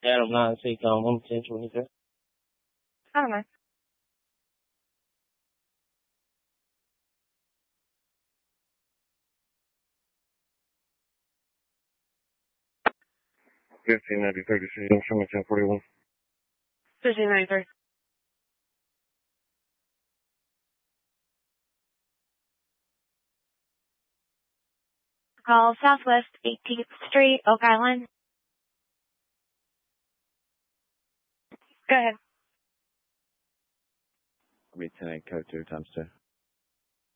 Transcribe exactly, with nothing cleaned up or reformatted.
Adam nine six um one ten twenty sir. I don't know. Fifteen ninety thirty six. I'm showing ten forty one. Fifteen ninety three. Call Southwest eighteenth Street, Oak Island. Go ahead. Be ten eight code two times two.